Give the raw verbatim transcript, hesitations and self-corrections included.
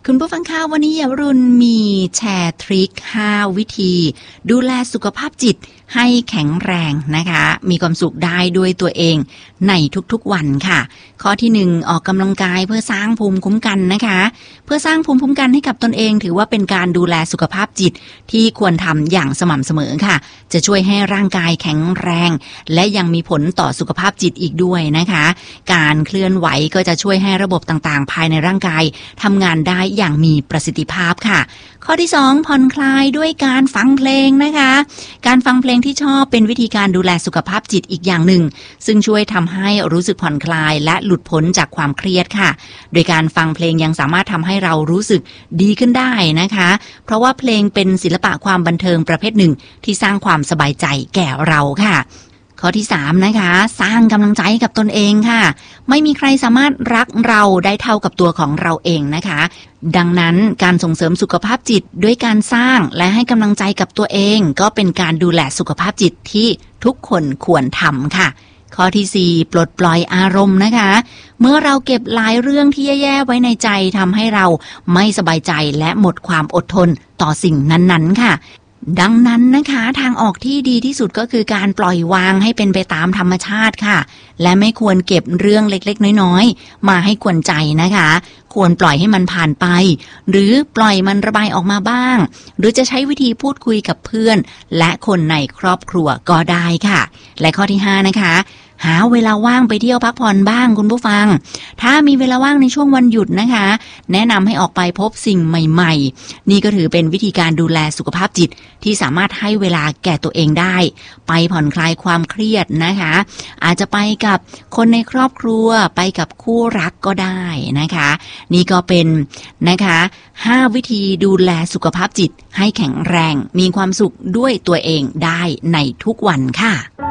คุณผู้ฟังคะวันนี้ยารุณมีแชร์ทริคห้าวิธีดูแลสุขภาพจิตให้แข็งแรงนะคะมีความสุขได้ด้วยตัวเองในทุกๆวันค่ะข้อที่หนึ่งออกกำลังกายเพื่อสร้างภูมิคุ้มกันนะคะเพื่อสร้างภูมิคุ้มกันให้กับตนเองถือว่าเป็นการดูแลสุขภาพจิตที่ควรทำอย่างสม่ำเสมอค่ะจะช่วยให้ร่างกายแข็งแรงและยังมีผลต่อสุขภาพจิตอีกด้วยนะคะการเคลื่อนไหวก็จะช่วยให้ระบบต่างๆภายในร่างกายทำงานได้อย่างมีประสิทธิภาพค่ะข้อที่สองผ่อนคลายด้วยการฟังเพลงนะคะการฟังเพลงที่ชอบเป็นวิธีการดูแลสุขภาพจิตอีกอย่างหนึ่งซึ่งช่วยทำให้รู้สึกผ่อนคลายและหลุดพ้นจากความเครียดค่ะโดยการฟังเพลงยังสามารถทำให้เรารู้สึกดีขึ้นได้นะคะเพราะว่าเพลงเป็นศิลปะความบันเทิงประเภทหนึ่งที่สร้างความสบายใจแก่เราค่ะข้อที่สามนะคะสร้างกำลังใจให้กับตนเองค่ะไม่มีใครสามารถรักเราได้เท่ากับตัวของเราเองนะคะดังนั้นการส่งเสริมสุขภาพจิตด้วยการสร้างและให้กำลังใจกับตัวเองก็เป็นการดูแลสุขภาพจิตที่ทุกคนควรทำค่ะข้อที่สี่ปลดปล่อยอารมณ์นะคะเมื่อเราเก็บหลายเรื่องที่แย่ๆไว้ในใจทำให้เราไม่สบายใจและหมดความอดทนต่อสิ่งนั้นๆค่ะดังนั้นนะคะทางออกที่ดีที่สุดก็คือการปล่อยวางให้เป็นไปตามธรรมชาติค่ะและไม่ควรเก็บเรื่องเล็กๆน้อยๆมาให้กวนใจนะคะควรปล่อยให้มันผ่านไปหรือปล่อยมันระบายออกมาบ้างหรือจะใช้วิธีพูดคุยกับเพื่อนและคนในครอบครัวก็ได้ค่ะและข้อที่ห้านะคะหาเวลาว่างไปเที่ยวพักผ่อนบ้างคุณผู้ฟังถ้ามีเวลาว่างในช่วงวันหยุดนะคะแนะนำให้ออกไปพบสิ่งใหม่ๆนี่ก็ถือเป็นวิธีการดูแลสุขภาพจิตที่สามารถให้เวลาแก่ตัวเองได้ไปผ่อนคลายความเครียดนะคะอาจจะไปกับคนในครอบครัวไปกับคู่รักก็ได้นะคะนี่ก็เป็นนะคะห้าวิธีดูแลสุขภาพจิตให้แข็งแรงมีความสุขด้วยตัวเองได้ในทุกวันค่ะ